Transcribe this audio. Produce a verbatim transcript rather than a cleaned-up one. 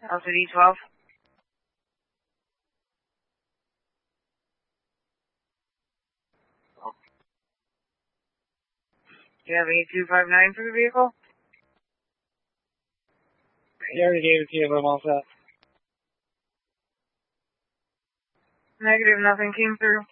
L C D twelve. Do you have eight two five nine for the vehicle? You already gave it to you, but I'm all set. Negative, nothing came through.